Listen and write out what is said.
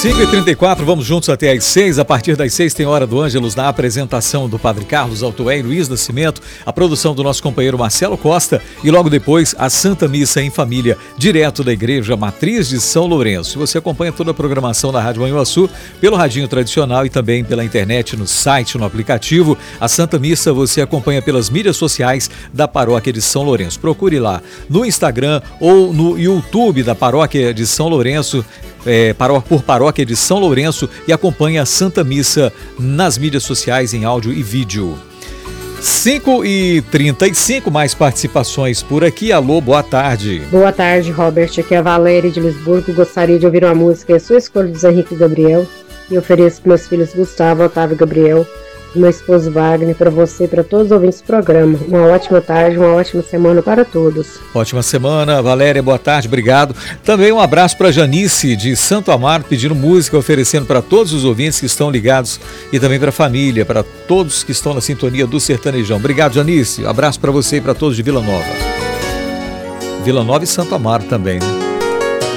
5h34, vamos juntos até às 6. A partir das 6 tem Hora do Ângelus na apresentação do Padre Carlos Altoé e Luiz Nascimento, a produção do nosso companheiro Marcelo Costa e logo depois a Santa Missa em Família, direto da Igreja Matriz de São Lourenço. Você acompanha toda a programação da Rádio Manhuaçu pelo radinho tradicional e também pela internet, no site, no aplicativo. A Santa Missa você acompanha pelas mídias sociais da Paróquia de São Lourenço. Procure lá no Instagram ou no YouTube da Paróquia de São Lourenço, por Paróquia de São Lourenço, e acompanhe a Santa Missa nas mídias sociais em áudio e vídeo. 5h35, mais participações por aqui. Alô, boa tarde. Boa tarde, Robert. Aqui é a Valéria de Lisburgo. Gostaria de ouvir uma música, a sua escolha, do Zé Henrique Gabriel, e ofereço para meus filhos Gustavo, Otávio e Gabriel, meu esposo Wagner, para você e para todos os ouvintes do programa. Uma ótima tarde, uma ótima semana para todos. Ótima semana, Valéria, boa tarde, obrigado. Também um abraço para Janice de Santo Amaro, pedindo música, oferecendo para todos os ouvintes que estão ligados e também para a família, para todos que estão na sintonia do Sertanejão. Obrigado, Janice. Abraço para você e para todos de Vila Nova. Vila Nova e Santo Amaro também, né?